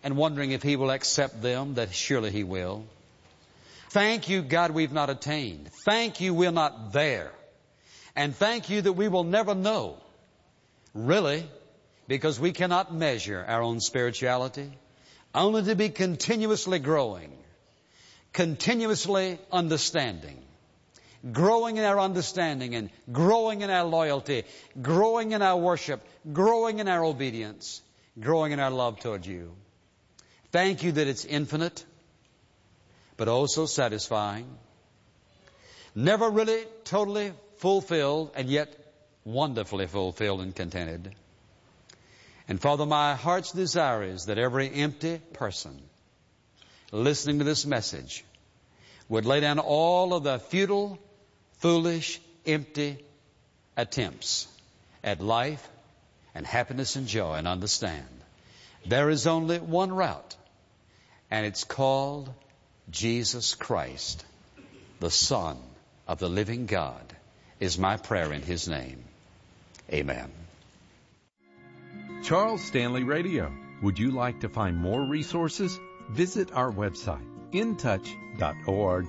and wondering if He will accept them, that surely He will. Thank You, God, we've not attained. Thank You, we're not there. And thank You that we will never know, really, because we cannot measure our own spirituality, only to be continuously growing, continuously understanding, growing in our understanding and growing in our loyalty, growing in our worship, growing in our obedience, growing in our love toward You. Thank You that it's infinite, but also satisfying, never really totally fulfilled, and yet wonderfully fulfilled and contented. And Father, my heart's desire is that every empty person listening to this message would lay down all of the futile, foolish, empty attempts at life and happiness and joy, and understand there is only one route, and it's called Jesus Christ, the Son of the living God, is my prayer in His name. Amen. Charles Stanley Radio. Would you like to find more resources? Visit our website, intouch.org.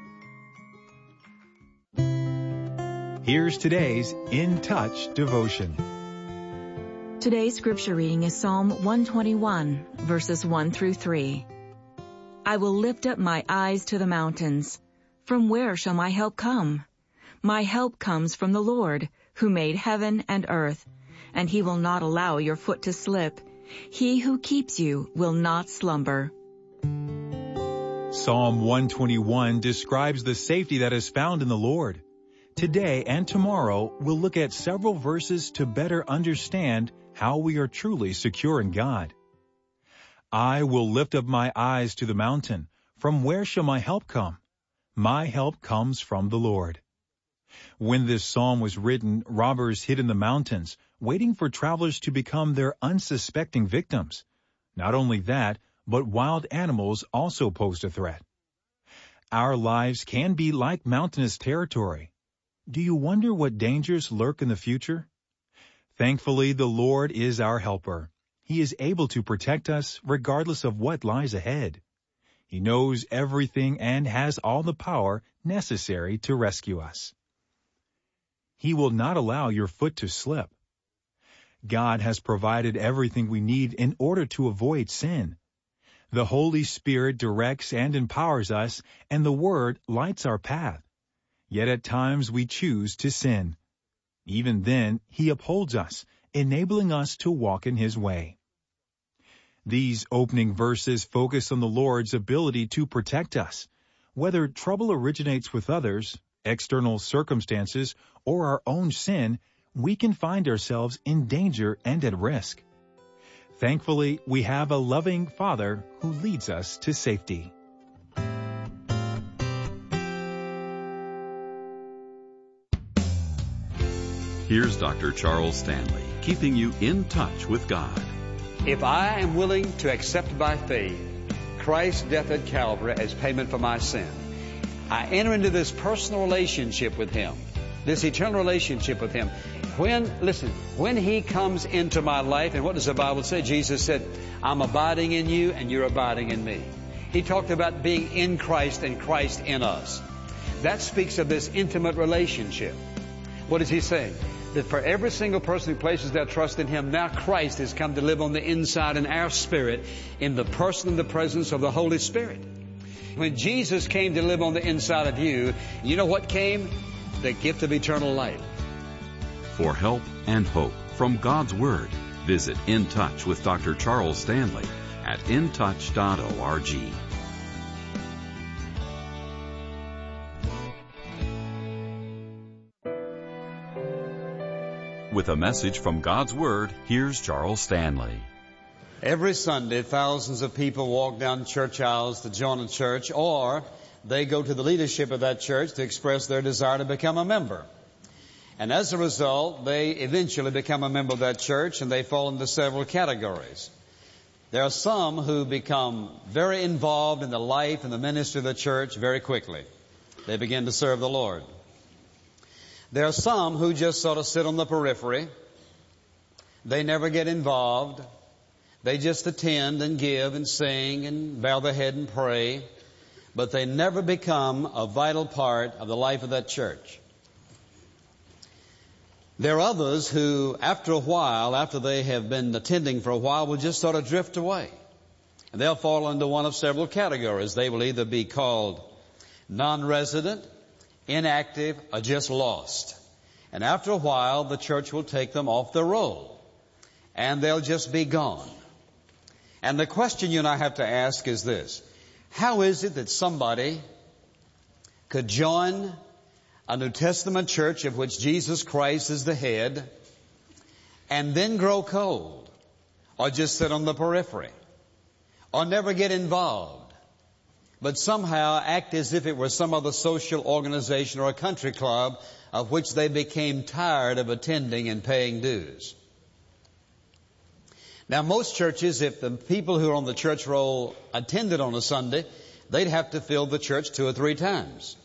Here's today's In Touch devotion. Today's scripture reading is Psalm 121, verses 1 through 3. I will lift up my eyes to the mountains. From where shall my help come? My help comes from the Lord, who made heaven and earth, and He will not allow your foot to slip. He who keeps you will not slumber. Psalm 121 describes the safety that is found in the Lord. Today and tomorrow, we'll look at several verses to better understand how we are truly secure in God. I will lift up my eyes to the mountain. From where shall my help come? My help comes from the Lord. When this psalm was written, robbers hid in the mountains, waiting for travelers to become their unsuspecting victims. Not only that, but wild animals also posed a threat. Our lives can be like mountainous territory. Do you wonder what dangers lurk in the future? Thankfully, the Lord is our helper. He is able to protect us regardless of what lies ahead. He knows everything and has all the power necessary to rescue us. He will not allow your foot to slip. God has provided everything we need in order to avoid sin. The Holy Spirit directs and empowers us, and the Word lights our path. Yet at times we choose to sin. Even then, He upholds us, enabling us to walk in His way. These opening verses focus on the Lord's ability to protect us. Whether trouble originates with others, external circumstances, or our own sin, we can find ourselves in danger and at risk. Thankfully, we have a loving Father who leads us to safety. Here's Dr. Charles Stanley, keeping you in touch with God. If I am willing to accept by faith Christ's death at Calvary as payment for my sin, I enter into this personal relationship with Him, this eternal relationship with Him. When He comes into my life, and what does the Bible say? Jesus said, I'm abiding in you and you're abiding in me. He talked about being in Christ and Christ in us. That speaks of this intimate relationship. What is He saying? That for every single person who places their trust in Him, now Christ has come to live on the inside in our spirit, in the person and the presence of the Holy Spirit. When Jesus came to live on the inside of you, you know what came? The gift of eternal life. For help and hope from God's Word, visit In Touch with Dr. Charles Stanley at intouch.org. With a message from God's Word, here's Charles Stanley. Every Sunday, thousands of people walk down church aisles to join a church, or they go to the leadership of that church to express their desire to become a member. And as a result, they eventually become a member of that church, and they fall into several categories. There are some who become very involved in the life and the ministry of the church very quickly. They begin to serve the Lord. There are some who just sort of sit on the periphery. They never get involved. They just attend and give and sing and bow their head and pray, but they never become a vital part of the life of that church. There are others who, after a while, after they have been attending for a while, will just sort of drift away. And they'll fall into one of several categories. They will either be called non-resident, inactive, or just lost. And after a while, the church will take them off the roll, and they'll just be gone. And the question you and I have to ask is this: how is it that somebody could join a New Testament church of which Jesus Christ is the head and then grow cold, or just sit on the periphery, or never get involved, but somehow act as if it were some other social organization or a country club of which they became tired of attending and paying dues? Now, most churches, if the people who are on the church roll attended on a Sunday, they'd have to fill the church 2 or 3 times.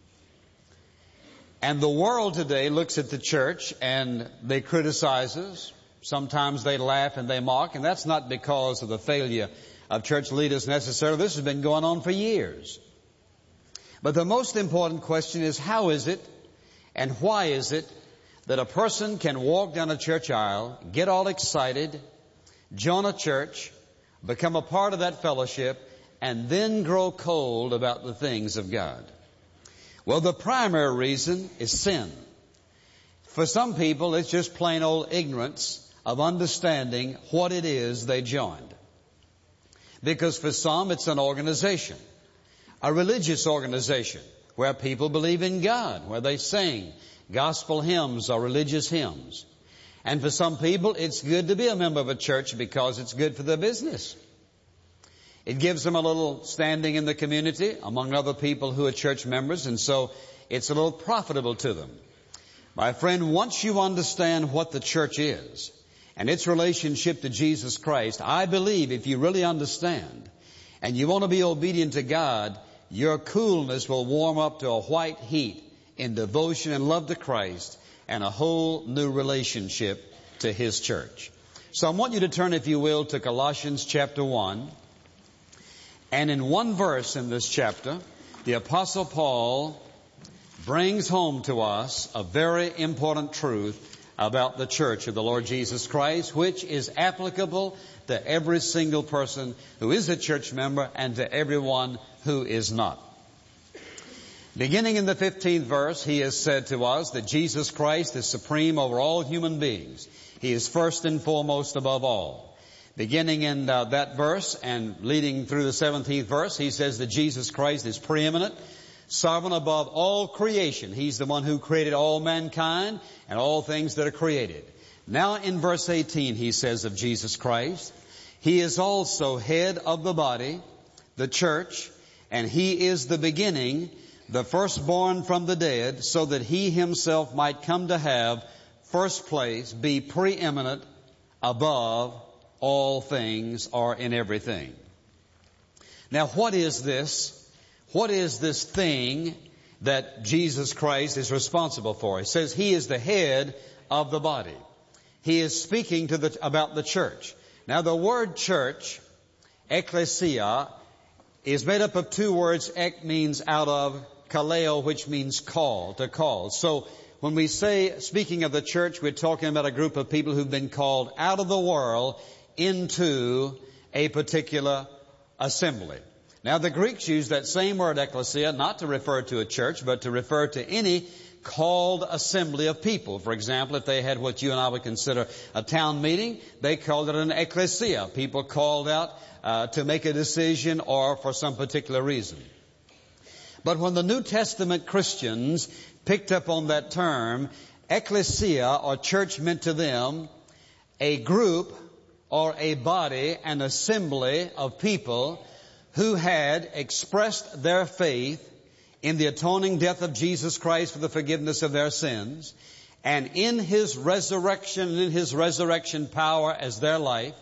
And the world today looks at the church and they criticize us. Sometimes they laugh and they mock, and that's not because of the failure of church leaders necessarily. This has been going on for years. But the most important question is, how is it and why is it that a person can walk down a church aisle, get all excited, join a church, become a part of that fellowship, and then grow cold about the things of God? Well, the primary reason is sin. For some people, it's just plain old ignorance of understanding what it is they joined. Because for some, it's an organization, a religious organization, where people believe in God, where they sing gospel hymns or religious hymns. And for some people, it's good to be a member of a church because it's good for their business. It gives them a little standing in the community among other people who are church members, and so it's a little profitable to them. My friend, once you understand what the church is and its relationship to Jesus Christ, I believe if you really understand and you want to be obedient to God, your coolness will warm up to a white heat in devotion and love to Christ, and a whole new relationship to His church. So I want you to turn, if you will, to Colossians chapter 1. And in one verse in this chapter, the Apostle Paul brings home to us a very important truth about the church of the Lord Jesus Christ, which is applicable to every single person who is a church member and to everyone who is not. Beginning in the 15th verse, he has said to us that Jesus Christ is supreme over all human beings. He is first and foremost above all. Beginning in that verse and leading through the 17th verse, he says that Jesus Christ is preeminent, sovereign above all creation. He's the one who created all mankind and all things that are created. Now in verse 18, he says of Jesus Christ, He is also head of the body, the church, and He is the beginning, the firstborn from the dead, so that He Himself might come to have first place, be preeminent above all things or in everything. Now, what is this? What is this thing that Jesus Christ is responsible for? He says He is the head of the body. He is speaking about the church. Now, the word church, ecclesia, is made up of 2 words. Ek means out of, kaleo, which means call, to call. So when we say, speaking of the church, we're talking about a group of people who've been called out of the world into a particular assembly. Now, the Greeks use that same word, ecclesia, not to refer to a church, but to refer to any called assembly of people. For example, if they had what you and I would consider a town meeting, they called it an ecclesia. People called out to make a decision or for some particular reason. But when the New Testament Christians picked up on that term, ecclesia or church meant to them a group or a body, an assembly of people who had expressed their faith in the atoning death of Jesus Christ for the forgiveness of their sins, and in His resurrection, in His resurrection power as their life,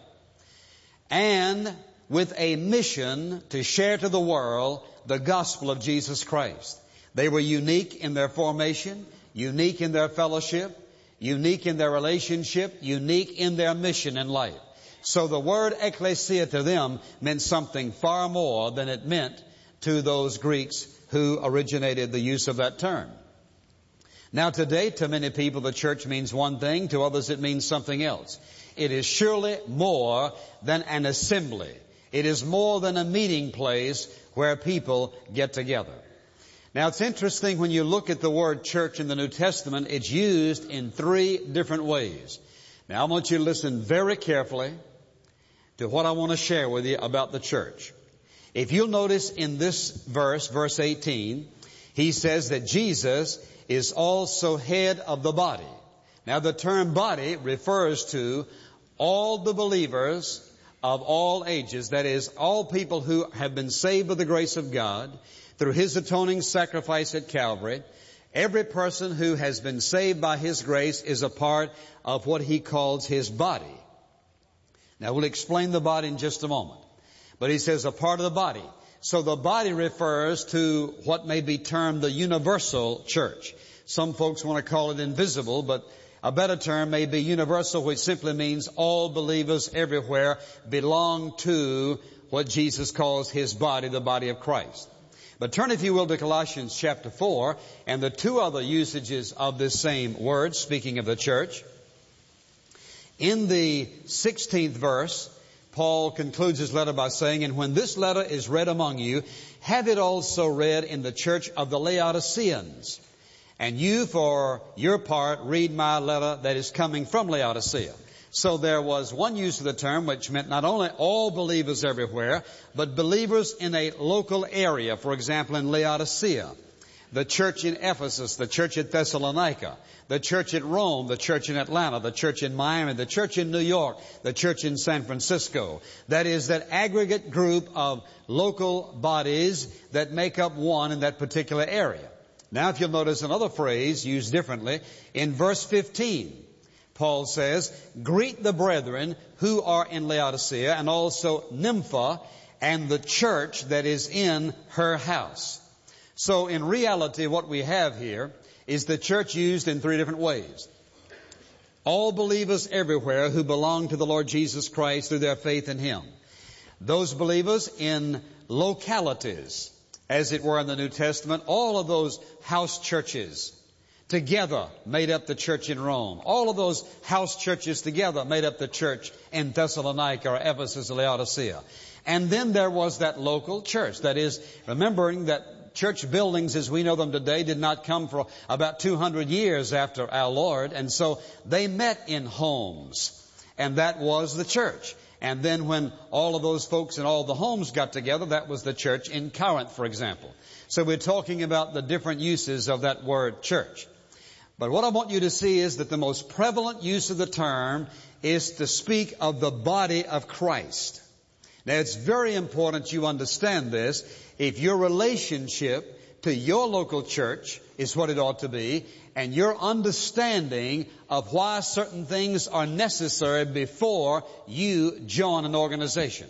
and with a mission to share to the world the gospel of Jesus Christ. They were unique in their formation, unique in their fellowship, unique in their relationship, unique in their mission in life. So the word ecclesia to them meant something far more than it meant to those Greeks who originated the use of that term. Now today, to many people, the church means one thing. To others, it means something else. It is surely more than an assembly. It is more than a meeting place where people get together. Now it's interesting when you look at the word church in the New Testament, it's used in 3 different ways. Now I want you to listen very carefully to what I want to share with you about the church. If you'll notice in this verse, verse 18, he says that Jesus is also head of the body. Now the term body refers to all the believers of all ages, that is, all people who have been saved by the grace of God through His atoning sacrifice at Calvary. Every person who has been saved by His grace is a part of what He calls His body. Now we'll explain the body in just a moment. But He says a part of the body. So the body refers to what may be termed the universal church. Some folks want to call it invisible, but a better term may be universal, which simply means all believers everywhere belong to what Jesus calls His body, the body of Christ. But turn, if you will, to Colossians chapter 4 and the 2 other usages of this same word, speaking of the church. In the 16th verse, Paul concludes his letter by saying, "And when this letter is read among you, have it also read in the church of the Laodiceans. And you, for your part, read my letter that is coming from Laodicea." So there was one use of the term which meant not only all believers everywhere, but believers in a local area. For example, in Laodicea, the church in Ephesus, the church at Thessalonica, the church at Rome, the church in Atlanta, the church in Miami, the church in New York, the church in San Francisco. That is, that aggregate group of local bodies that make up one in that particular area. Now, if you'll notice another phrase used differently, in verse 15, Paul says, "Greet the brethren who are in Laodicea, and also Nympha and the church that is in her house." So in reality, what we have here is the church used in 3 different ways. All believers everywhere who belong to the Lord Jesus Christ through their faith in Him. Those believers in localities, as it were in the New Testament, all of those house churches together made up the church in Rome. All of those house churches together made up the church in Thessalonica or Ephesus or Laodicea. And then there was that local church. That is, remembering that church buildings as we know them today did not come for about 200 years after our Lord. And so they met in homes. And that was the church. And then when all of those folks in all the homes got together, that was the church in Corinth, for example. So we're talking about the different uses of that word church. But what I want you to see is that the most prevalent use of the term is to speak of the body of Christ. Now, it's very important you understand this. If your relationship to your local church is what it ought to be, and your understanding of why certain things are necessary before you join an organization.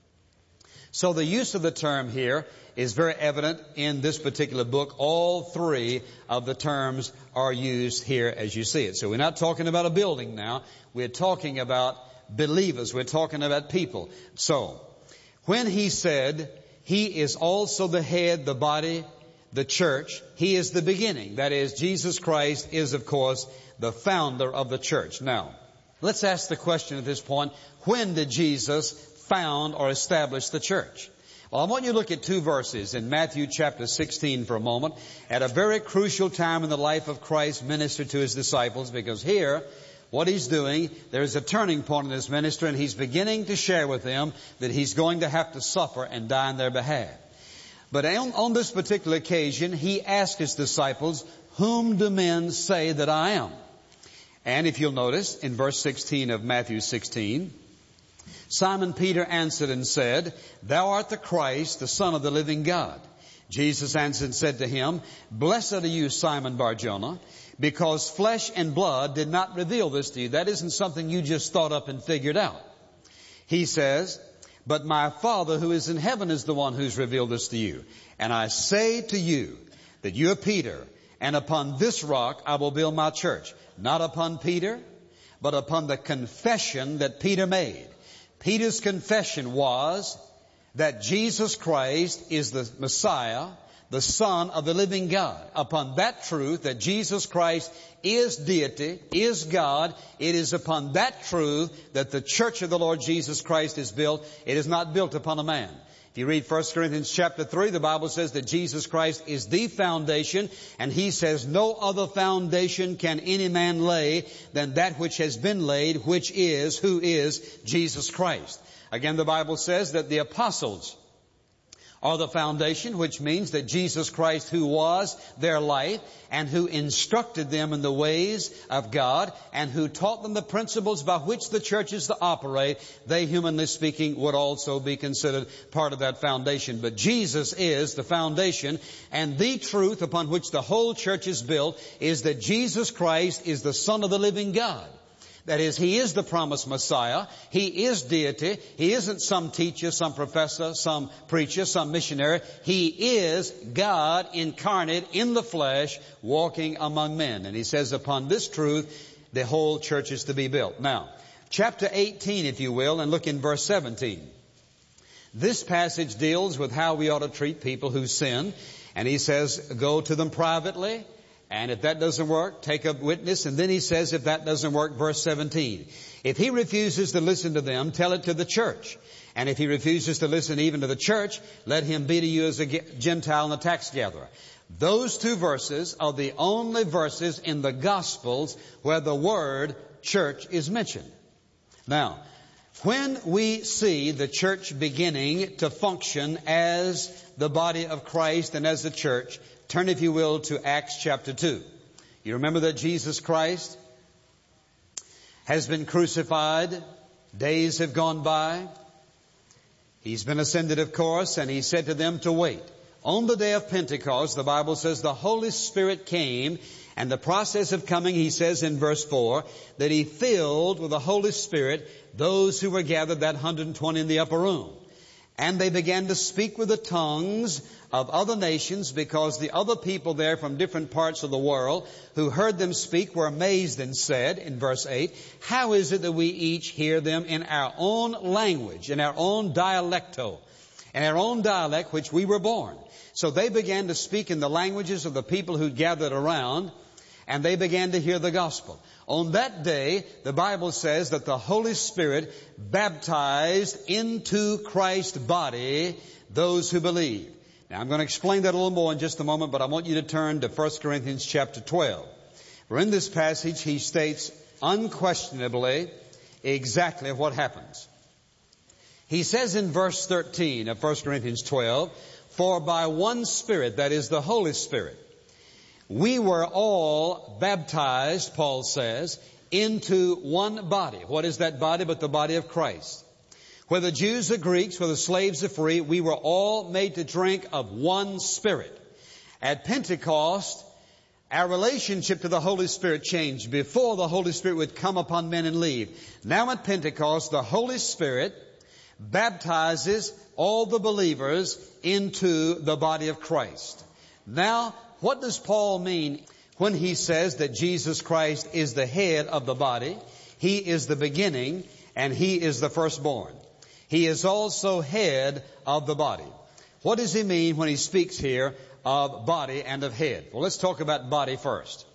So the use of the term here is very evident in this particular book. All 3 of the terms are used here as you see it. So we're not talking about a building now. We're talking about believers. We're talking about people. So when he said He is also the head, the body, the church, He is the beginning. That is, Jesus Christ is, of course, the founder of the church. Now, let's ask the question at this point, when did Jesus found or establish the church? Well, I want you to look at 2 verses in Matthew chapter 16 for a moment, at a very crucial time in the life of Christ's ministry to His disciples, because here, what He's doing, there's a turning point in His ministry, and He's beginning to share with them that He's going to have to suffer and die on their behalf. But on this particular occasion, He asked His disciples, "Whom do men say that I am?" And if you'll notice, in verse 16 of Matthew 16, Simon Peter answered and said, "Thou art the Christ, the Son of the living God." Jesus answered and said to him, "Blessed are you, Simon Bar-Jonah, because flesh and blood did not reveal this to you." That isn't something you just thought up and figured out. He says, "But my Father who is in heaven is the one who's revealed this to you. And I say to you that you are Peter, and upon this rock I will build my church." Not upon Peter, but upon the confession that Peter made. Peter's confession was that Jesus Christ is the Messiah, the Son of the living God. Upon that truth, that Jesus Christ is deity, is God, it is upon that truth that the church of the Lord Jesus Christ is built. It is not built upon a man. If you read 1 Corinthians chapter 3, the Bible says that Jesus Christ is the foundation, and He says, no other foundation can any man lay than that which has been laid, which is, who is Jesus Christ. Again, the Bible says that the apostles are the foundation, which means that Jesus Christ, who was their life and who instructed them in the ways of God and who taught them the principles by which the church is to operate, they, humanly speaking, would also be considered part of that foundation. But Jesus is the foundation, and the truth upon which the whole church is built is that Jesus Christ is the Son of the living God. That is, He is the promised Messiah. He is deity. He isn't some teacher, some professor, some preacher, some missionary. He is God incarnate in the flesh, walking among men. And He says upon this truth, the whole church is to be built. Now, chapter 18, if you will, and look in verse 17. This passage deals with how we ought to treat people who sin. And he says, go to them privately. And if that doesn't work, take a witness. And then he says, if that doesn't work, verse 17. If he refuses to listen to them, tell it to the church. And if he refuses to listen even to the church, let him be to you as a Gentile and a tax gatherer. Those two verses are the only verses in the Gospels where the word church is mentioned. Now, when we see the church beginning to function as the body of Christ and as a church, turn, if you will, to Acts chapter 2. You remember that Jesus Christ has been crucified. Days have gone by. He's been ascended, of course, and He said to them to wait. On the day of Pentecost, the Bible says the Holy Spirit came, and the process of coming, He says in verse 4, that He filled with the Holy Spirit those who were gathered, that 120 in the upper room. And they began to speak with the tongues of other nations, because the other people there from different parts of the world who heard them speak were amazed and said, in verse 8, how is it that we each hear them in our own language, in our own dialecto, in our own dialect which we were born? So they began to speak in the languages of the people who gathered around, and they began to hear the gospel. On that day, the Bible says that the Holy Spirit baptized into Christ's body those who believe. Now, I'm going to explain that a little more in just a moment, but I want you to turn to 1 Corinthians chapter 12. For in this passage, he states unquestionably exactly what happens. He says in verse 13 of 1 Corinthians 12, for by one Spirit, that is the Holy Spirit, we were all baptized, Paul says, into one body. What is that body but the body of Christ? Whether Jews or Greeks, whether slaves or free, we were all made to drink of one Spirit. At Pentecost, our relationship to the Holy Spirit changed. Before, the Holy Spirit would come upon men and leave. Now at Pentecost, the Holy Spirit baptizes all the believers into the body of Christ. Now, what does Paul mean when he says that Jesus Christ is the head of the body? He is the beginning, and He is the firstborn. He is also head of the body. What does he mean when he speaks here of body and of head? Well, let's talk about body first.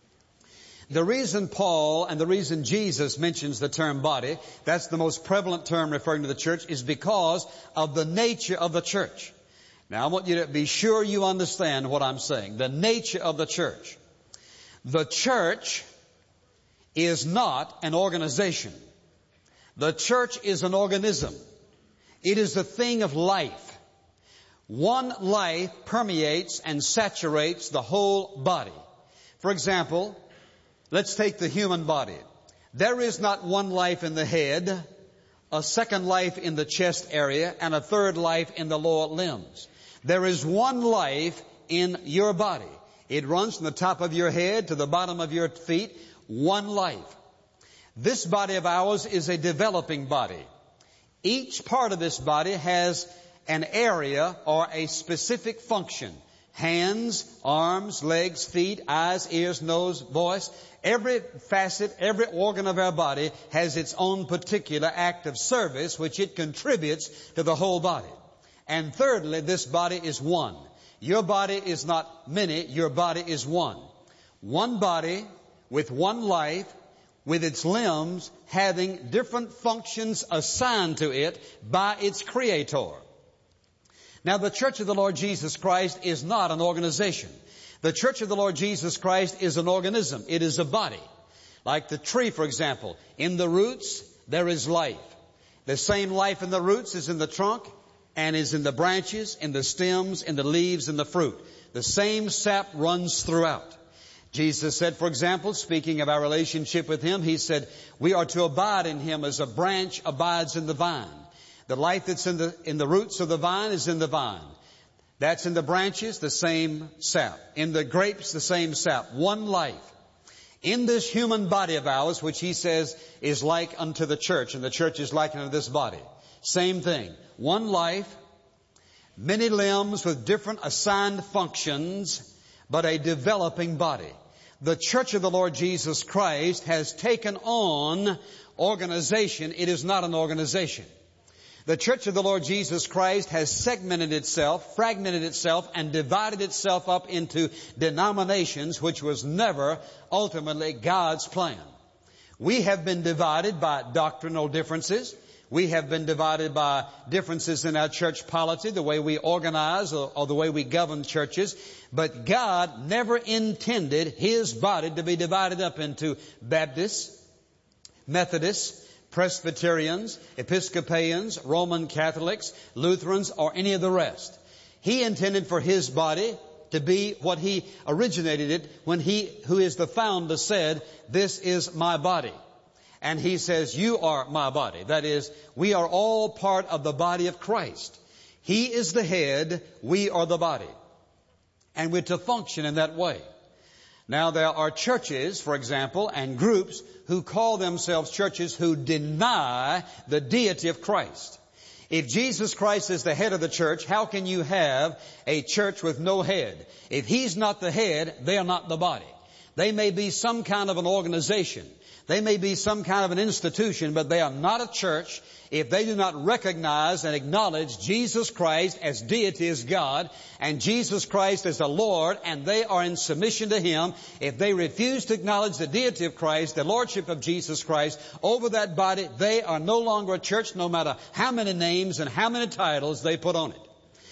The reason Paul and the reason Jesus mentions the term body, that's the most prevalent term referring to the church, is because of the nature of the church. Now, I want you to be sure you understand what I'm saying. The nature of the church. The church is not an organization. The church is an organism. It is a thing of life. One life permeates and saturates the whole body. For example, let's take the human body. There is not one life in the head, a second life in the chest area, and a third life in the lower limbs. There is one life in your body. It runs from the top of your head to the bottom of your feet. One life. This body of ours is a developing body. Each part of this body has an area or a specific function. Hands, arms, legs, feet, eyes, ears, nose, voice. Every facet, every organ of our body has its own particular act of service which it contributes to the whole body. And thirdly, this body is one. Your body is not many, your body is one. One body with one life, with its limbs having different functions assigned to it by its Creator. Now, the Church of the Lord Jesus Christ is not an organization. The Church of the Lord Jesus Christ is an organism. It is a body. Like the tree, for example. In the roots, there is life. The same life in the roots is in the trunk and is in the branches, in the stems, in the leaves, and the fruit. The same sap runs throughout. Jesus said, for example, speaking of our relationship with Him, He said, we are to abide in Him as a branch abides in the vine. The life that's in the roots of the vine is in the vine. That's in the branches, the same sap. In the grapes, the same sap. One life. In this human body of ours, which He says is like unto the church, and the church is like unto this body. Same thing. One life, many limbs with different assigned functions, but a developing body. The Church of the Lord Jesus Christ has taken on organization. It is not an organization. The Church of the Lord Jesus Christ has segmented itself, fragmented itself, and divided itself up into denominations, which was never ultimately God's plan. We have been divided by doctrinal differences. We have been divided by differences in our church polity, the way we organize or the way we govern churches. But God never intended His body to be divided up into Baptists, Methodists, Presbyterians, Episcopalians, Roman Catholics, Lutherans, or any of the rest. He intended for His body to be what He originated it when He, who is the founder, said, this is my body. And He says, you are my body. That is, we are all part of the body of Christ. He is the head, we are the body. And we're to function in that way. Now, there are churches, for example, and groups who call themselves churches who deny the deity of Christ. If Jesus Christ is the head of the church, how can you have a church with no head? If He's not the head, they are not the body. They may be some kind of an organization. They may be some kind of an institution, but they are not a church if they do not recognize and acknowledge Jesus Christ as deity, as God, and Jesus Christ as the Lord, and they are in submission to Him. If they refuse to acknowledge the deity of Christ, the lordship of Jesus Christ over that body, they are no longer a church, no matter how many names and how many titles they put on it.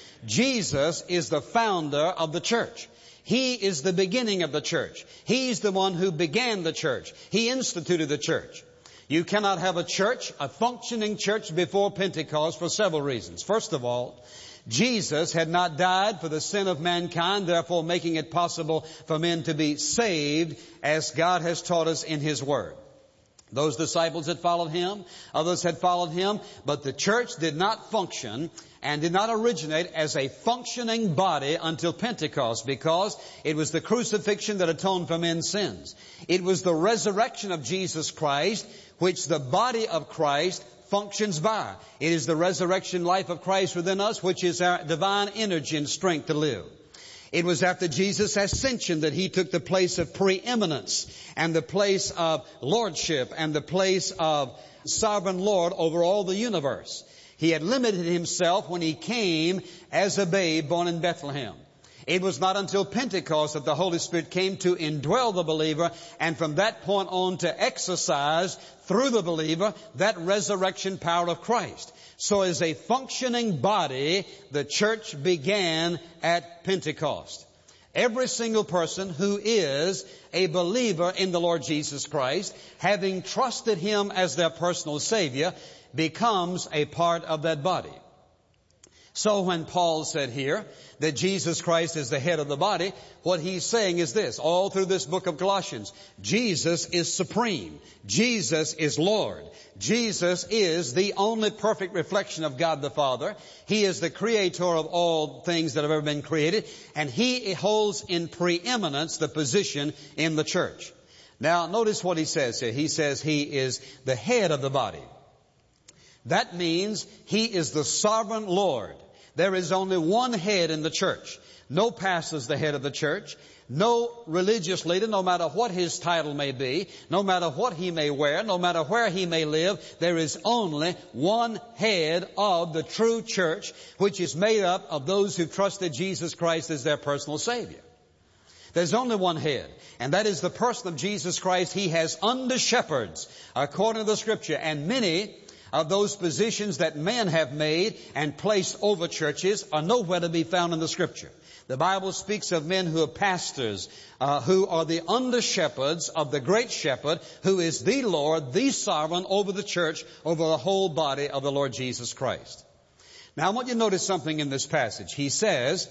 Jesus is the founder of the church. He is the beginning of the church. He's the one who began the church. He instituted the church. You cannot have a church, a functioning church before Pentecost for several reasons. First of all, Jesus had not died for the sin of mankind, therefore making it possible for men to be saved as God has taught us in His Word. Those disciples had followed Him, others had followed Him, but the church did not function and did not originate as a functioning body until Pentecost, because it was the crucifixion that atoned for men's sins. It was the resurrection of Jesus Christ, which the body of Christ functions by. It is the resurrection life of Christ within us, which is our divine energy and strength to live. It was after Jesus' ascension that He took the place of preeminence and the place of lordship and the place of sovereign Lord over all the universe. He had limited Himself when He came as a babe born in Bethlehem. It was not until Pentecost that the Holy Spirit came to indwell the believer, and from that point on to exercise through the believer that resurrection power of Christ. So as a functioning body, the church began at Pentecost. Every single person who is a believer in the Lord Jesus Christ, having trusted Him as their personal Savior, becomes a part of that body. So when Paul said here that Jesus Christ is the head of the body, what he's saying is this, all through this book of Colossians: Jesus is supreme. Jesus is Lord. Jesus is the only perfect reflection of God the Father. He is the creator of all things that have ever been created, and He holds in preeminence the position in the church. Now, notice what he says here. He says He is the head of the body. That means He is the sovereign Lord. There is only one head in the church. No pastor is the head of the church. No religious leader, no matter what his title may be, no matter what he may wear, no matter where he may live, there is only one head of the true church, which is made up of those who trusted Jesus Christ as their personal Savior. There's only one head, and that is the person of Jesus Christ. He has under shepherds, according to the Scripture, and many of those positions that men have made and placed over churches are nowhere to be found in the Scripture. The Bible speaks of men who are pastors, who are the under shepherds of the great shepherd, who is the Lord, the sovereign over the church, over the whole body of the Lord Jesus Christ. Now I want you to notice something in this passage. He says,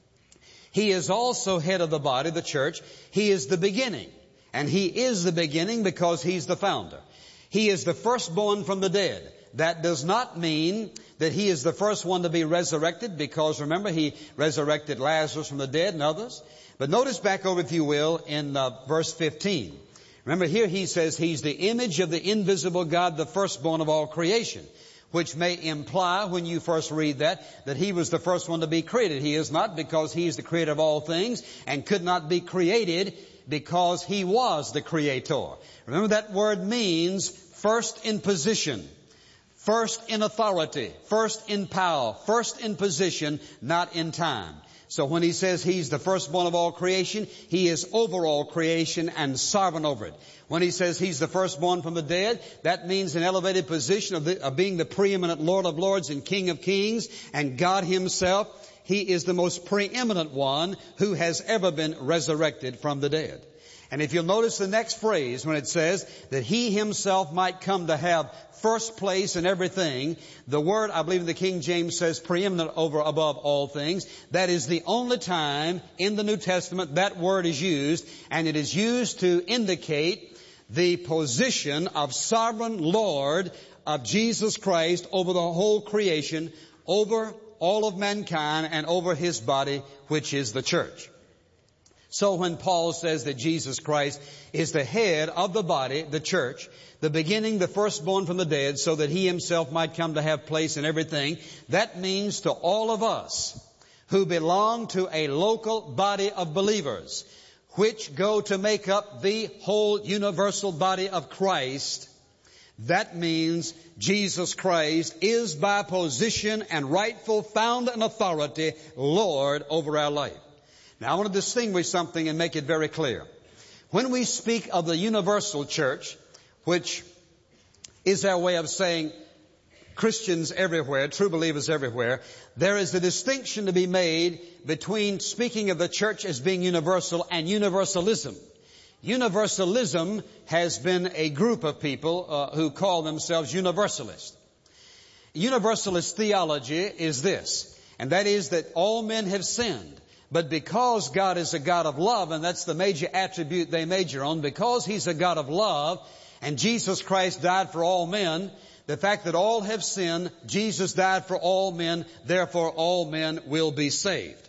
He is also head of the body, the church. He is the beginning. And He is the beginning because He's the founder. He is the firstborn from the dead. That does not mean that He is the first one to be resurrected, because remember, He resurrected Lazarus from the dead and others. But notice back over, if you will, in verse 15. Remember here He says He's the image of the invisible God, the firstborn of all creation, which may imply, when you first read that He was the first one to be created. He is not, because He is the creator of all things and could not be created because He was the creator. Remember, that word means first in position, first in authority, first in power, first in position, not in time. So when He says He's the firstborn of all creation, He is over all creation and sovereign over it. When He says He's the firstborn from the dead, that means an elevated position of being the preeminent Lord of lords and King of kings, and God Himself. He is the most preeminent one who has ever been resurrected from the dead. And if you'll notice the next phrase, when it says that He Himself might come to have first place in everything, the word, I believe in the King James, says preeminent over above all things. That is the only time in the New Testament that word is used, and it is used to indicate the position of sovereign Lord of Jesus Christ over the whole creation, over all of mankind, and over His body, which is the church. So when Paul says that Jesus Christ is the head of the body, the church, the beginning, the firstborn from the dead, so that He Himself might come to have place in everything, that means to all of us who belong to a local body of believers, which go to make up the whole universal body of Christ, that means Jesus Christ is by position and rightful found and authority Lord over our life. Now I want to distinguish something and make it very clear. When we speak of the universal church, which is our way of saying Christians everywhere, true believers everywhere, there is a distinction to be made between speaking of the church as being universal and universalism. Universalism has been a group of people who call themselves universalists. Universalist theology is this, and that is that all men have sinned. But because God is a God of love, and that's the major attribute they major on, because He's a God of love, and Jesus Christ died for all men, the fact that all have sinned, Jesus died for all men, therefore all men will be saved.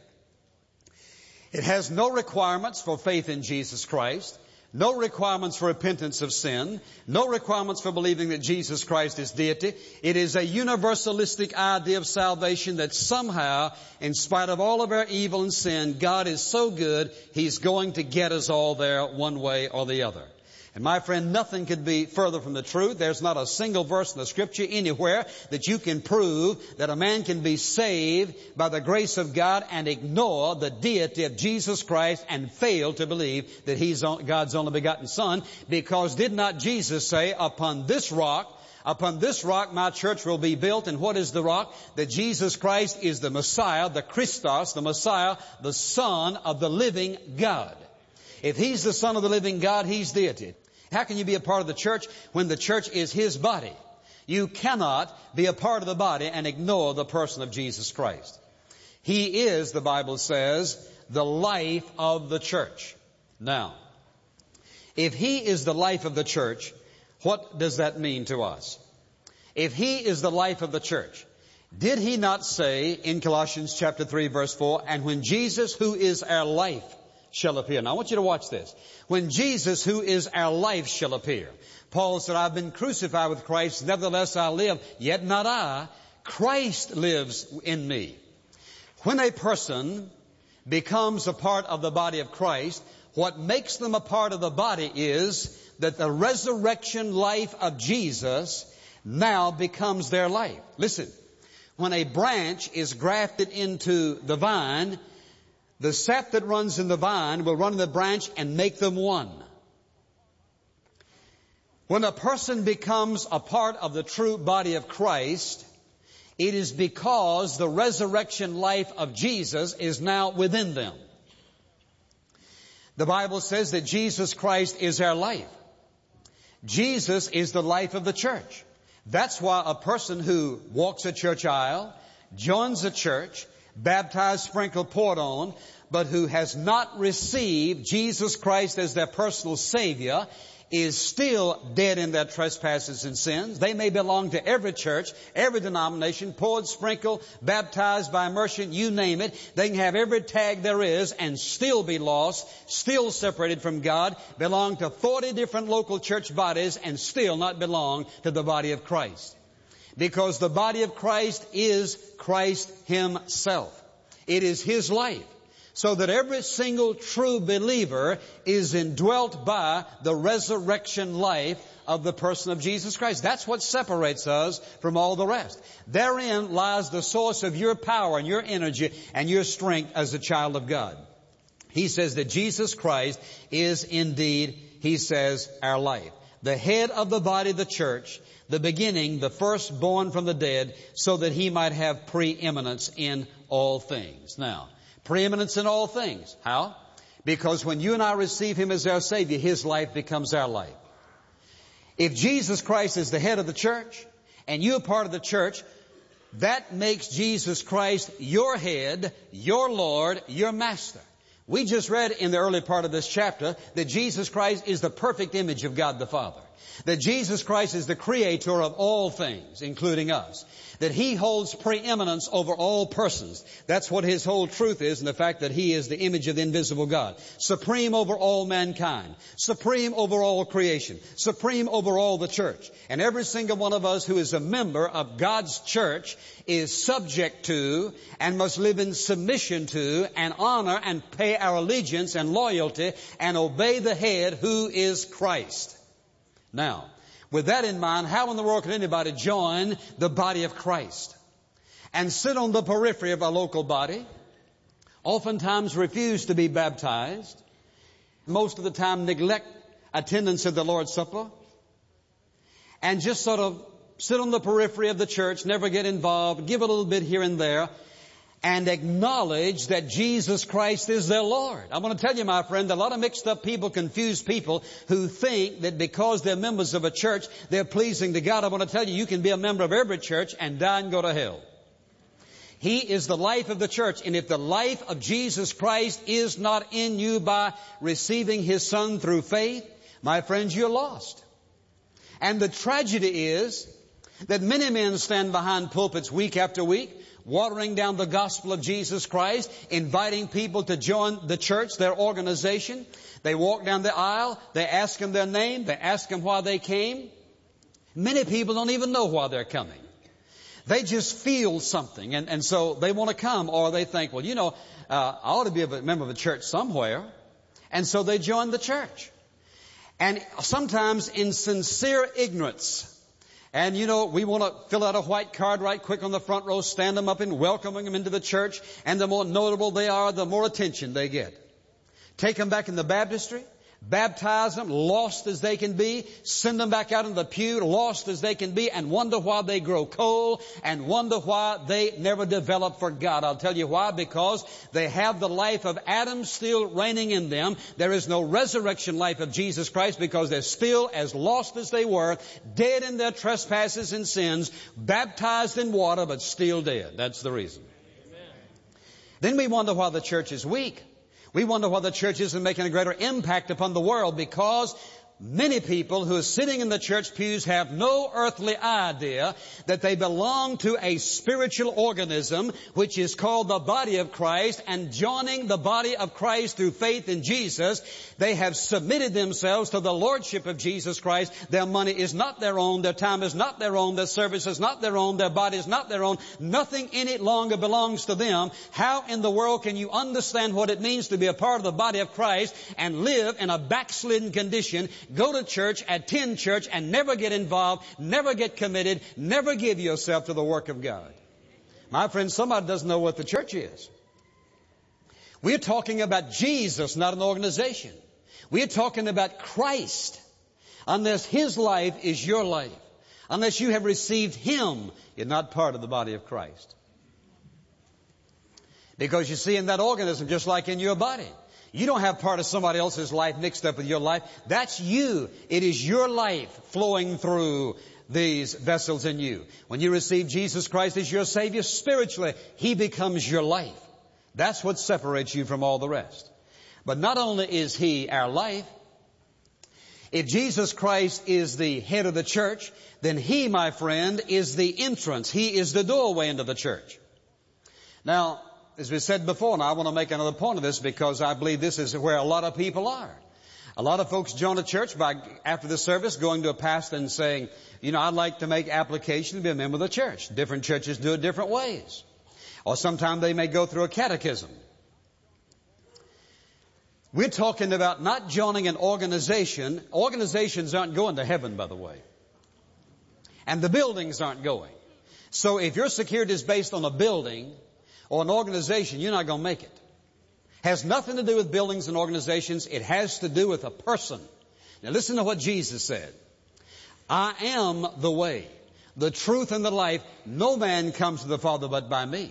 It has no requirements for faith in Jesus Christ, no requirements for repentance of sin, no requirements for believing that Jesus Christ is deity. It is a universalistic idea of salvation that somehow, in spite of all of our evil and sin, God is so good, He's going to get us all there one way or the other. And my friend, nothing could be further from the truth. There's not a single verse in the Scripture anywhere that you can prove that a man can be saved by the grace of God and ignore the deity of Jesus Christ and fail to believe that He's God's only begotten Son. Because did not Jesus say, upon this rock my church will be built. And what is the rock? That Jesus Christ is the Messiah, the Christos, the Messiah, the Son of the living God. If He's the Son of the living God, He's deity. How can you be a part of the church when the church is His body? You cannot be a part of the body and ignore the person of Jesus Christ. He is, the Bible says, the life of the church. Now, if He is the life of the church, what does that mean to us? If He is the life of the church, did He not say in Colossians chapter 3 verse 4, and when Jesus, who is our life, shall appear. Now I want you to watch this. When Jesus, who is our life, shall appear. Paul said, I've been crucified with Christ, nevertheless I live, yet not I. Christ lives in me. When a person becomes a part of the body of Christ, what makes them a part of the body is that the resurrection life of Jesus now becomes their life. Listen, when a branch is grafted into the vine, the sap that runs in the vine will run in the branch and make them one. When a person becomes a part of the true body of Christ, it is because the resurrection life of Jesus is now within them. The Bible says that Jesus Christ is our life. Jesus is the life of the church. That's why a person who walks a church aisle, joins a church, baptized, sprinkled, poured on, but who has not received Jesus Christ as their personal Savior, is still dead in their trespasses and sins. They may belong to every church, every denomination, poured, sprinkled, baptized by immersion, you name it. They can have every tag there is and still be lost, still separated from God, belong to 40 different local church bodies and still not belong to the body of Christ. Because the body of Christ is Christ Himself. It is His life. So that every single true believer is indwelt by the resurrection life of the person of Jesus Christ. That's what separates us from all the rest. Therein lies the source of your power and your energy and your strength as a child of God. He says that Jesus Christ is indeed, he says, our life. The head of the body, the church, the beginning, the firstborn from the dead, so that He might have preeminence in all things. Now, preeminence in all things. How? Because when you and I receive Him as our Savior, His life becomes our life. If Jesus Christ is the head of the church, and you're part of the church, that makes Jesus Christ your head, your Lord, your Master. We just read in the early part of this chapter that Jesus Christ is the perfect image of God the Father. That Jesus Christ is the creator of all things, including us. That He holds preeminence over all persons. That's what His whole truth is, and the fact that He is the image of the invisible God. Supreme over all mankind. Supreme over all creation. Supreme over all the church. And every single one of us who is a member of God's church is subject to and must live in submission to and honor and pay our allegiance and loyalty and obey the head who is Christ. Now, with that in mind, how in the world can anybody join the body of Christ and sit on the periphery of a local body, oftentimes refuse to be baptized, most of the time neglect attendance at the Lord's Supper, and just sort of sit on the periphery of the church, never get involved, give a little bit here and there, and acknowledge that Jesus Christ is their Lord. I want to tell you, my friend, a lot of mixed up people, confused people who think that because they're members of a church, they're pleasing to God. I want to tell you, you can be a member of every church and die and go to hell. He is the life of the church. And if the life of Jesus Christ is not in you by receiving His Son through faith, my friends, you're lost. And the tragedy is that many men stand behind pulpits week after week, watering down the gospel of Jesus Christ, inviting people to join the church, their organization. They walk down the aisle, they ask them their name, they ask them why they came. Many people don't even know why they're coming. They just feel something, and so they want to come, or they think, well, I ought to be a member of a church somewhere. And so they join the church. And sometimes in sincere ignorance. And we want to fill out a white card right quick on the front row, stand them up and welcoming them into the church. And the more notable they are, the more attention they get. Take them back in the baptistry, baptize them, lost as they can be, send them back out in the pew, lost as they can be, and wonder why they grow cold and wonder why they never develop for God. I'll tell you why. Because they have the life of Adam still reigning in them. There is no resurrection life of Jesus Christ because they're still as lost as they were, dead in their trespasses and sins, baptized in water, but still dead. That's the reason. Amen. Then we wonder why the church is weak. We wonder why the church isn't making a greater impact upon the world, because many people who are sitting in the church pews have no earthly idea that they belong to a spiritual organism which is called the body of Christ, and joining the body of Christ through faith in Jesus, they have submitted themselves to the lordship of Jesus Christ. Their money is not their own, their time is not their own, their service is not their own, their body is not their own. Nothing in it longer belongs to them. How in the world can you understand what it means to be a part of the body of Christ and live in a backslidden condition, go to church, attend church, and never get involved, never get committed, never give yourself to the work of God? My friend, somebody doesn't know what the church is. We're talking about Jesus, not an organization. We're talking about Christ. Unless His life is your life, unless you have received Him, you're not part of the body of Christ. Because you see, in that organism, just like in your body, you don't have part of somebody else's life mixed up with your life. That's you. It is your life flowing through these vessels in you. When you receive Jesus Christ as your Savior spiritually, He becomes your life. That's what separates you from all the rest. But not only is He our life, if Jesus Christ is the head of the church, then He, my friend, is the entrance. He is the doorway into the church. Now, as we said before, and I want to make another point of this because I believe this is where a lot of people are. A lot of folks join a church by, after the service, going to a pastor and saying, I'd like to make application to be a member of the church. Different churches do it different ways. Or sometimes they may go through a catechism. We're talking about not joining an organization. Organizations aren't going to heaven, by the way. And the buildings aren't going. So if your security is based on a building or an organization, you're not going to make it. Has nothing to do with buildings and organizations. It has to do with a person. Now listen to what Jesus said. I am the way, the truth, and the life. No man comes to the Father but by me.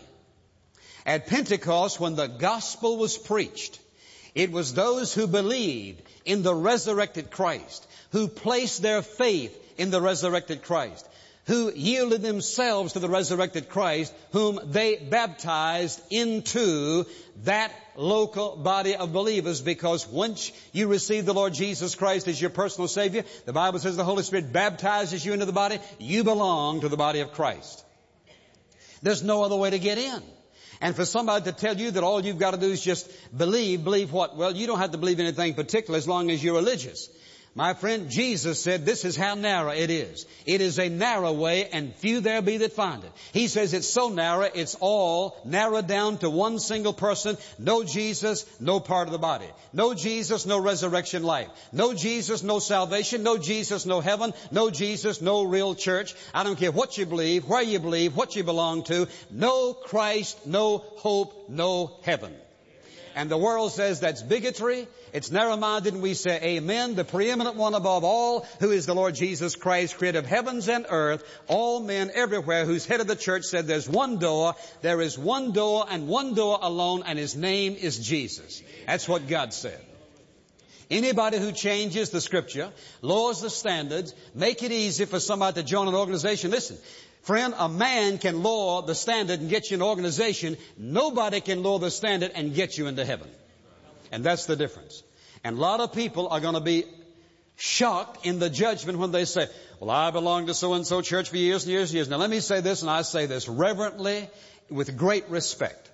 At Pentecost, when the gospel was preached, it was those who believed in the resurrected Christ, who placed their faith in the resurrected Christ, who yielded themselves to the resurrected Christ, whom they baptized into that local body of believers. Because once you receive the Lord Jesus Christ as your personal Savior, the Bible says the Holy Spirit baptizes you into the body. You belong to the body of Christ. There's no other way to get in. And for somebody to tell you that all you've got to do is just believe what? Well, you don't have to believe anything particular as long as you're religious. My friend, Jesus said this is how narrow it is. It is a narrow way, and few there be that find it. He says it's so narrow, it's all narrowed down to one single person. No Jesus, no part of the body. No Jesus, no resurrection life. No Jesus, no salvation. No Jesus, no heaven. No Jesus, no real church. I don't care what you believe, where you believe, what you belong to. No Christ, no hope, no heaven. And the world says that's bigotry. It's narrow-minded, and we say amen. The preeminent one above all, who is the Lord Jesus Christ, creator of heavens and earth, all men everywhere, who's head of the church, said there's one door. There is one door and one door alone, and His name is Jesus. That's what God said. Anybody who changes the Scripture, lowers the standards, make it easy for somebody to join an organization. Listen, friend, a man can lower the standard and get you an organization. Nobody can lower the standard and get you into heaven. And that's the difference. And a lot of people are going to be shocked in the judgment when they say, well, I belong to so-and-so church for years and years and years. Now let me say this, and I say this reverently, with great respect.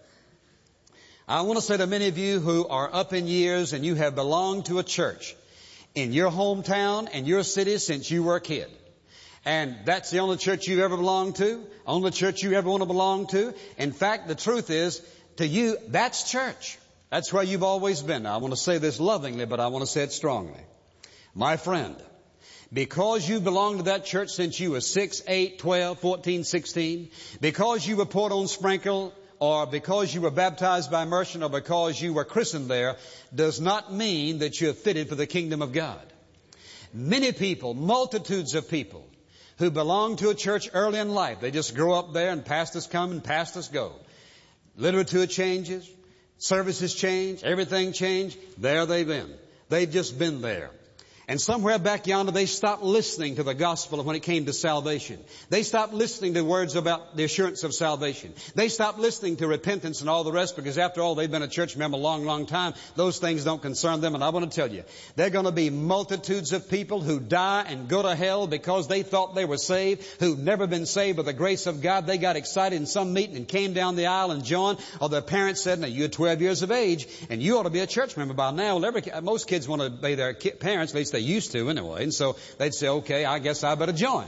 I want to say to many of you who are up in years and you have belonged to a church in your hometown and your city since you were a kid. And that's the only church you've ever belonged to, only church you ever want to belong to. In fact, the truth is, to you, that's church. That's where you've always been. Now, I want to say this lovingly, but I want to say it strongly. My friend, because you belong to that church since you were 6, 8, 12, 14, 16, because you were poured on sprinkle, or because you were baptized by immersion, or because you were christened there, does not mean that you're fitted for the kingdom of God. Many people, multitudes of people, who belong to a church early in life, they just grow up there and pastors come and pastors go. Literature changes. Services change, everything changed. There they've been. They've just been there. And somewhere back yonder, they stopped listening to the gospel when it came to salvation. They stopped listening to words about the assurance of salvation. They stopped listening to repentance and all the rest, because after all, they've been a church member a long, long time. Those things don't concern them. And I want to tell you, there are going to be multitudes of people who die and go to hell because they thought they were saved, who've never been saved by the grace of God. They got excited in some meeting and came down the aisle and joined, or their parents said, now you're 12 years of age and you ought to be a church member by now. Well, most kids want to obey their parents, at least they used to anyway. And so they'd say, okay, I guess I better join.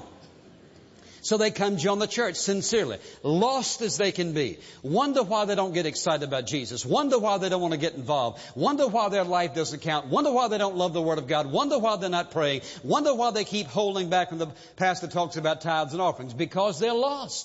So they come join the church sincerely, lost as they can be. Wonder why they don't get excited about Jesus. Wonder why they don't want to get involved. Wonder why their life doesn't count. Wonder why they don't love the Word of God. Wonder why they're not praying. Wonder why they keep holding back when the pastor talks about tithes and offerings. Because they're lost.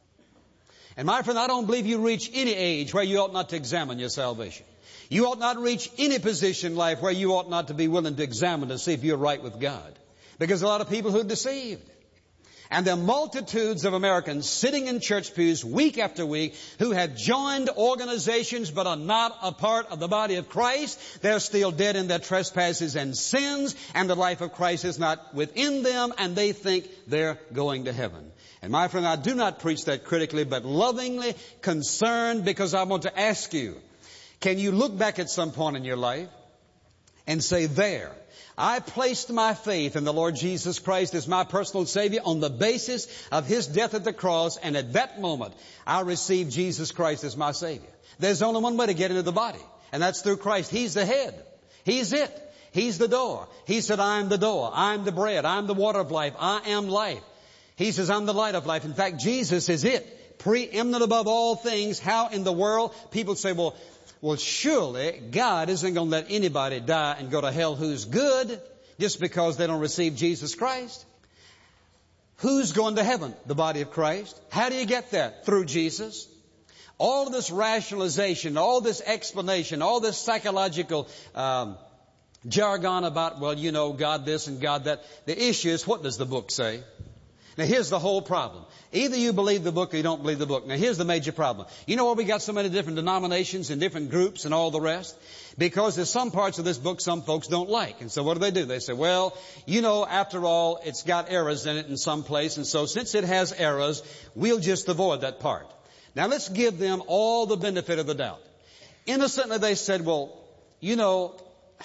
And my friend, I don't believe you reach any age where you ought not to examine your salvation. You ought not reach any position in life where you ought not to be willing to examine to see if you're right with God. Because a lot of people who are deceived. And there are multitudes of Americans sitting in church pews week after week who have joined organizations but are not a part of the body of Christ. They're still dead in their trespasses and sins, and the life of Christ is not within them, and they think they're going to heaven. And my friend, I do not preach that critically, but lovingly concerned, because I want to ask you, can you look back at some point in your life and say, there, I placed my faith in the Lord Jesus Christ as my personal Savior on the basis of His death at the cross, and at that moment, I received Jesus Christ as my Savior. There's only one way to get into the body, and that's through Christ. He's the head. He's it. He's the door. He said, I am the door. I'm the bread. I'm the water of life. I am life. He says, I'm the light of life. In fact, Jesus is it. Preeminent above all things. How in the world? People say, well, surely God isn't going to let anybody die and go to hell who's good just because they don't receive Jesus Christ. Who's going to heaven? The body of Christ. How do you get there? Through Jesus. All of this rationalization, all this explanation, all this psychological jargon about, well, you know, God this and God that. The issue is, what does the book say? Now, here's the whole problem. Either you believe the book or you don't believe the book. Now, here's the major problem. You know why we got so many different denominations and different groups and all the rest? Because there's some parts of this book some folks don't like. And so what do? They say, well, you know, after all, it's got errors in it in some place. And so since it has errors, we'll just avoid that part. Now, let's give them all the benefit of the doubt. Innocently, they said, well, you know,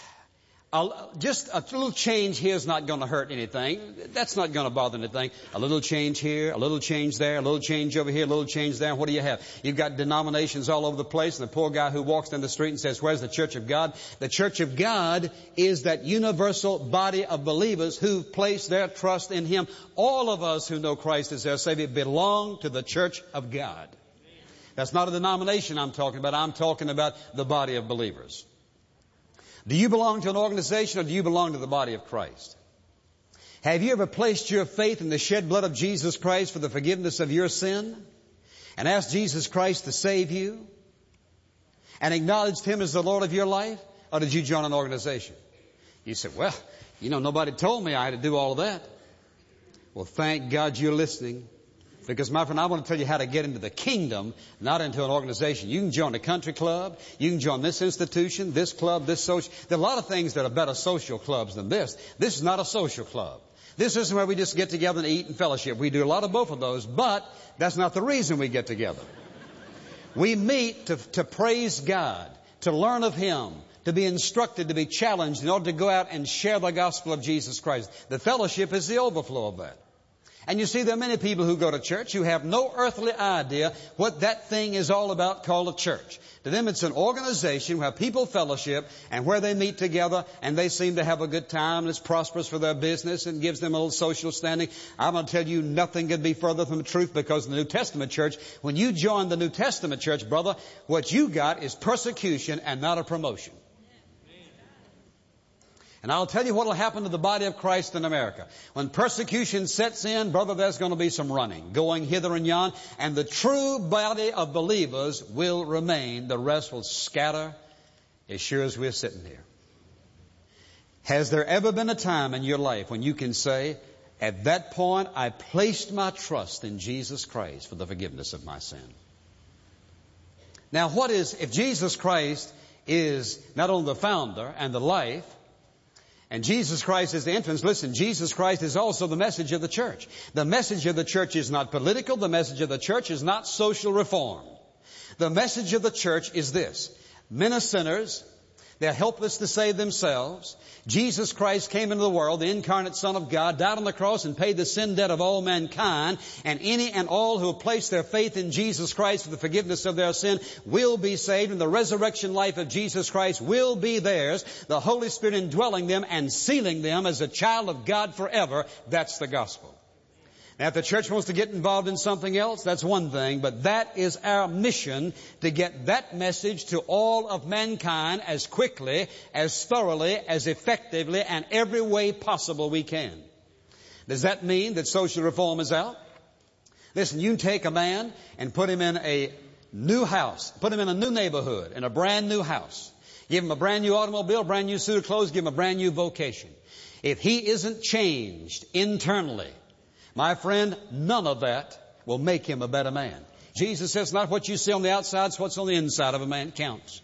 just a little change here is not going to hurt anything. That's not going to bother anything. A little change here, a little change there, a little change over here, a little change there. What do you have? You've got denominations all over the place, and the poor guy who walks down the street and says, where's the Church of God? The Church of God is that universal body of believers who've placed their trust in Him. All of us who know Christ as their Savior belong to the Church of God. That's not a denomination I'm talking about. I'm talking about the body of believers. Do you belong to an organization, or do you belong to the body of Christ? Have you ever placed your faith in the shed blood of Jesus Christ for the forgiveness of your sin and asked Jesus Christ to save you and acknowledged Him as the Lord of your life? Or did you join an organization? You said, well, you know, nobody told me I had to do all of that. Well, thank God you're listening. Because, my friend, I want to tell you how to get into the kingdom, not into an organization. You can join a country club. You can join this institution, this club, this social. There are a lot of things that are better social clubs than this. This is not a social club. This isn't where we just get together and eat and fellowship. We do a lot of both of those, but that's not the reason we get together. We meet to praise God, to learn of Him, to be instructed, to be challenged in order to go out and share the gospel of Jesus Christ. The fellowship is the overflow of that. And you see, there are many people who go to church who have no earthly idea what that thing is all about called a church. To them, it's an organization where people fellowship and where they meet together and they seem to have a good time and it's prosperous for their business and gives them a little social standing. I'm going to tell you, nothing could be further from the truth, because in the New Testament church, when you join the New Testament church, brother, what you got is persecution and not a promotion. And I'll tell you what will happen to the body of Christ in America. When persecution sets in, brother, there's going to be some running, going hither and yon, and the true body of believers will remain. The rest will scatter as sure as we're sitting here. Has there ever been a time in your life when you can say, at that point, I placed my trust in Jesus Christ for the forgiveness of my sin? Now, if Jesus Christ is not only the founder and the life, And Jesus Christ is the entrance. Listen, Jesus Christ is also the message of the church. The message of the church is not political. The message of the church is not social reform. The message of the church is this. Men are sinners. They're helpless to save themselves. Jesus Christ came into the world, the incarnate Son of God, died on the cross and paid the sin debt of all mankind. And any and all who have placed their faith in Jesus Christ for the forgiveness of their sin will be saved. And the resurrection life of Jesus Christ will be theirs. The Holy Spirit indwelling them and sealing them as a child of God forever. That's the gospel. Now, if the church wants to get involved in something else, that's one thing, but that is our mission, to get that message to all of mankind as quickly, as thoroughly, as effectively, and every way possible we can. Does that mean that social reform is out? Listen, you can take a man and put him in a new house, put him in a new neighborhood, in a brand new house. Give him a brand new automobile, brand new suit of clothes, give him a brand new vocation. If he isn't changed internally, my friend, none of that will make him a better man. Jesus says not what you see on the outside, it's what's on the inside of a man counts.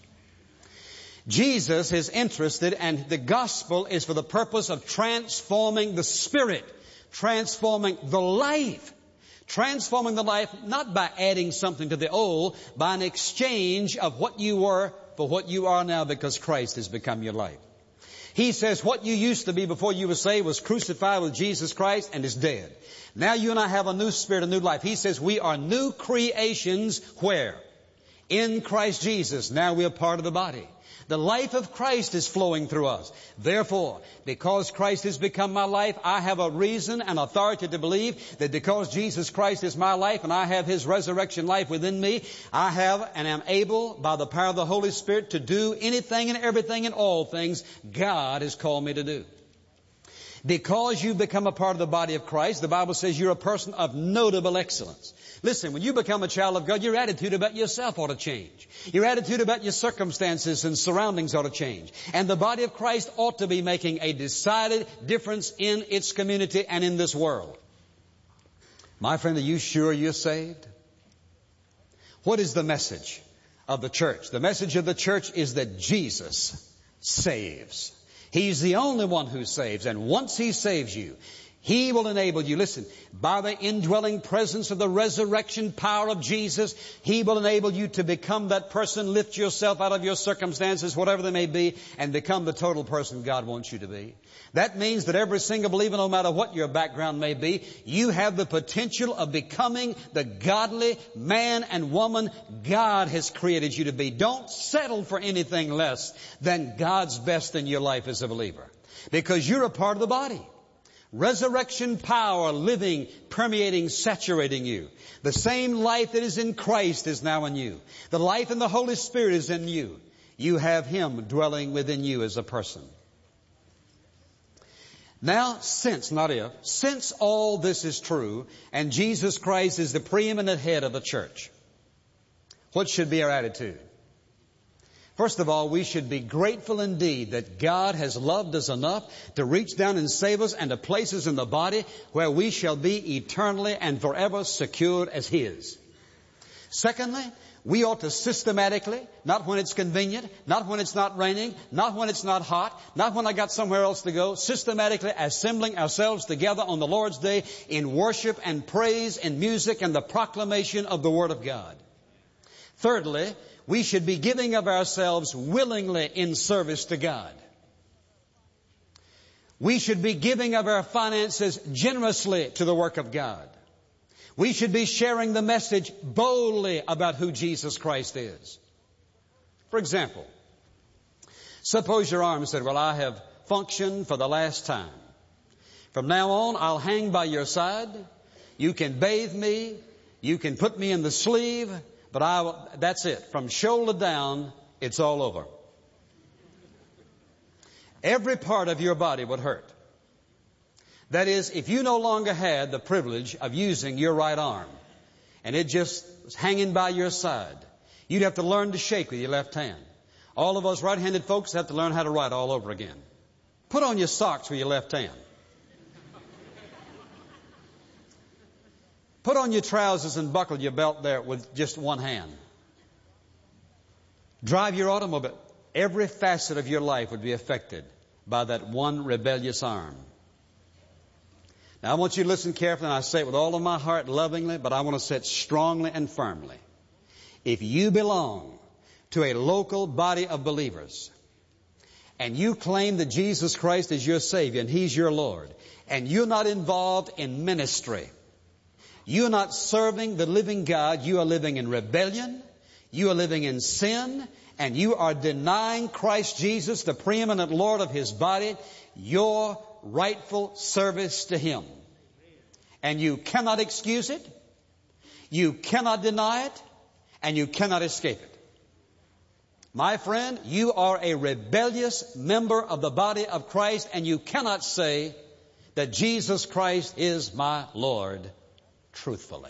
Jesus is interested, and the gospel is for the purpose of transforming the spirit, transforming the life. Transforming the life not by adding something to the old, by an exchange of what you were for what you are now, because Christ has become your life. He says what you used to be before you were saved was crucified with Jesus Christ and is dead. Now you and I have a new spirit, a new life. He says we are new creations where? In Christ Jesus. Now we are part of the body. The life of Christ is flowing through us. Therefore, because Christ has become my life, I have a reason and authority to believe that because Jesus Christ is my life and I have His resurrection life within me, I have and am able by the power of the Holy Spirit to do anything and everything and all things God has called me to do. Because you become a part of the body of Christ, the Bible says you're a person of notable excellence. Listen, when you become a child of God, your attitude about yourself ought to change. Your attitude about your circumstances and surroundings ought to change. And the body of Christ ought to be making a decided difference in its community and in this world. My friend, are you sure you're saved? What is the message of the church? The message of the church is that Jesus saves. He's the only one who saves. And once He saves you, He will enable you, listen, by the indwelling presence of the resurrection power of Jesus, He will enable you to become that person, lift yourself out of your circumstances, whatever they may be, and become the total person God wants you to be. That means that every single believer, no matter what your background may be, you have the potential of becoming the godly man and woman God has created you to be. Don't settle for anything less than God's best in your life as a believer, because you're a part of the body. Resurrection power living, permeating, saturating you. The same life that is in Christ is now in you. The life in the Holy Spirit is in you. You have Him dwelling within you as a person. Now, since all this is true, and Jesus Christ is the preeminent head of the church, what should be our attitude? First of all, we should be grateful indeed that God has loved us enough to reach down and save us and to place us in the body where we shall be eternally and forever secured as His. Secondly, we ought to systematically, not when it's convenient, not when it's not raining, not when it's not hot, not when I got somewhere else to go, systematically assembling ourselves together on the Lord's Day in worship and praise and music and the proclamation of the Word of God. Thirdly, we should be giving of ourselves willingly in service to God. We should be giving of our finances generously to the work of God. We should be sharing the message boldly about who Jesus Christ is. For example, suppose your arm said, well, I have functioned for the last time. From now on, I'll hang by your side. You can bathe me. You can put me in the sleeve. But that's it. From shoulder down, it's all over. Every part of your body would hurt. That is, if you no longer had the privilege of using your right arm, and it just was hanging by your side, you'd have to learn to shake with your left hand. All of us right-handed folks have to learn how to write all over again. Put on your socks with your left hand. Put on your trousers and buckle your belt there with just one hand. Drive your automobile. Every facet of your life would be affected by that one rebellious arm. Now, I want you to listen carefully, and I say it with all of my heart lovingly, but I want to say it strongly and firmly. If you belong to a local body of believers, and you claim that Jesus Christ is your Savior and He's your Lord, and you're not involved in ministry, you're not serving the living God, you are living in rebellion, you are living in sin, and you are denying Christ Jesus, the preeminent Lord of His body, your rightful service to Him. And you cannot excuse it, you cannot deny it, and you cannot escape it. My friend, you are a rebellious member of the body of Christ, and you cannot say that Jesus Christ is my Lord truthfully.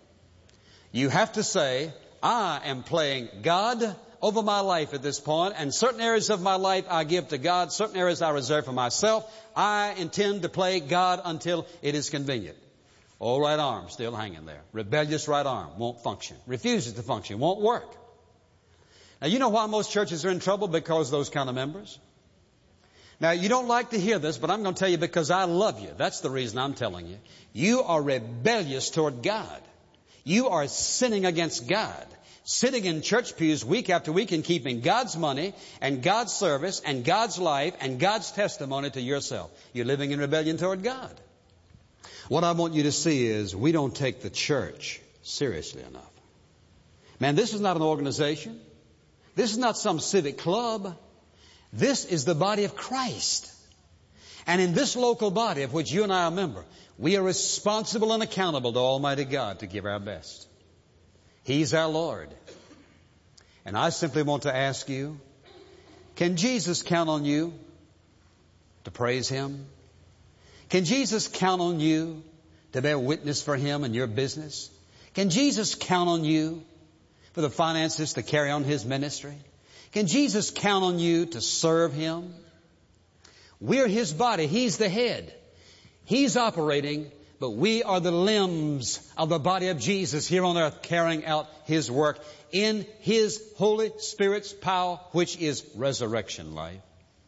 You have to say, I am playing God over my life at this point, and certain areas of my life I give to God, certain areas I reserve for myself. I intend to play God until it is convenient. Oh, right arm still hanging there. Rebellious right arm won't function. Refuses to function. Won't work. Now, you know why most churches are in trouble? Because those kind of members. Now, you don't like to hear this, but I'm going to tell you because I love you. That's the reason I'm telling you. You are rebellious toward God. You are sinning against God. Sitting in church pews week after week and keeping God's money and God's service and God's life and God's testimony to yourself. You're living in rebellion toward God. What I want you to see is we don't take the church seriously enough. Man, this is not an organization. This is not some civic club. This is the body of Christ. And in this local body of which you and I are a member, we are responsible and accountable to Almighty God to give our best. He's our Lord. And I simply want to ask you, can Jesus count on you to praise Him? Can Jesus count on you to bear witness for Him in your business? Can Jesus count on you for the finances to carry on His ministry? Can Jesus count on you to serve Him? We're His body. He's the head. He's operating, but we are the limbs of the body of Jesus here on earth carrying out His work in His Holy Spirit's power, which is resurrection life.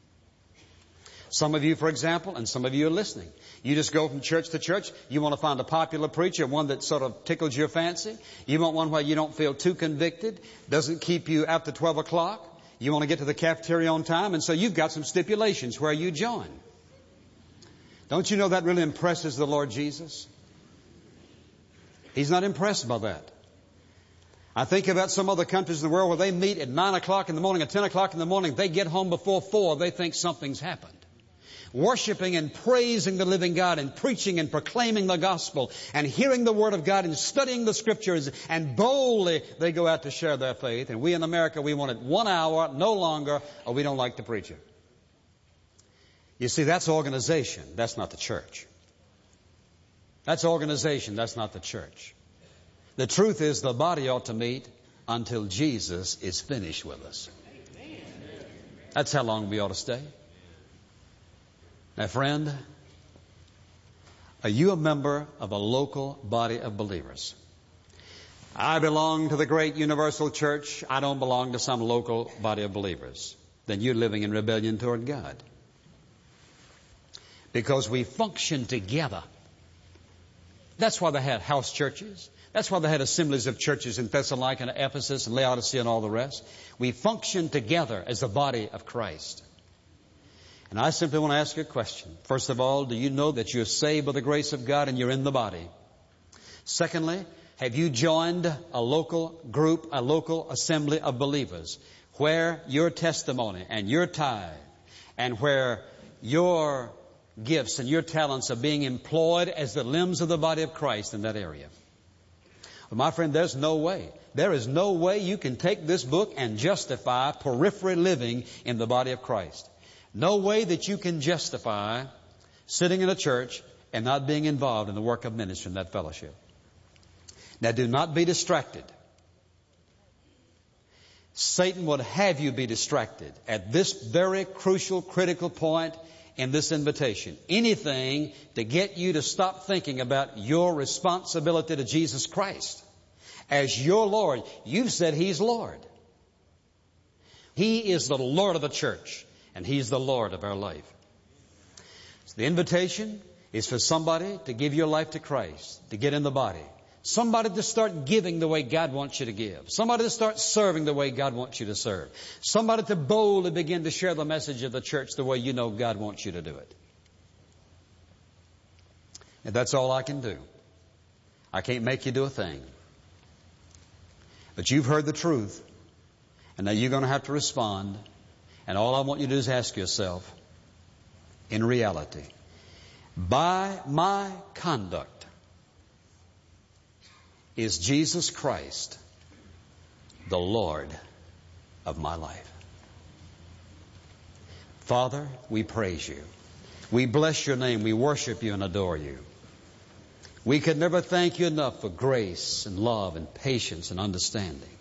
Some of you, for example, and some of you are listening, you just go from church to church. You want to find a popular preacher, one that sort of tickles your fancy. You want one where you don't feel too convicted, doesn't keep you after 12 o'clock. You want to get to the cafeteria on time, and so you've got some stipulations where you join. Don't you know that really impresses the Lord Jesus? He's not impressed by that. I think about some other countries in the world where they meet at 9 o'clock in the morning, at 10 o'clock in the morning. They get home before 4. They think something's happened. Worshiping and praising the living God and preaching and proclaiming the gospel and hearing the Word of God and studying the Scriptures, and boldly they go out to share their faith. And we in America, we want it 1 hour, no longer, or we don't like the preacher. You see, that's organization. That's not the church. That's organization. That's not the church. The truth is the body ought to meet until Jesus is finished with us. That's how long we ought to stay. Now, friend, are you a member of a local body of believers? I belong to the great universal church. I don't belong to some local body of believers. Then you're living in rebellion toward God. Because we function together. That's why they had house churches. That's why they had assemblies of churches in Thessalonica and Ephesus and Laodicea and all the rest. We function together as the body of Christ. And I simply want to ask you a question. First of all, do you know that you're saved by the grace of God and you're in the body? Secondly, have you joined a local group, a local assembly of believers where your testimony and your tithe and where your gifts and your talents are being employed as the limbs of the body of Christ in that area? Well, my friend, there's no way. There is no way you can take this book and justify periphery living in the body of Christ. No way that you can justify sitting in a church and not being involved in the work of ministry in that fellowship. Now, do not be distracted. Satan would have you be distracted at this very crucial, critical point in this invitation. Anything to get you to stop thinking about your responsibility to Jesus Christ as your Lord. You've said He's Lord. He is the Lord of the church. And He's the Lord of our life. So the invitation is for somebody to give your life to Christ, to get in the body. Somebody to start giving the way God wants you to give. Somebody to start serving the way God wants you to serve. Somebody to boldly begin to share the message of the church the way you know God wants you to do it. And that's all I can do. I can't make you do a thing. But you've heard the truth. And now you're going to have to respond. And all I want you to do is ask yourself, in reality, by my conduct, is Jesus Christ the Lord of my life? Father, we praise you. We bless your name. We worship you and adore you. We could never thank you enough for grace and love and patience and understanding.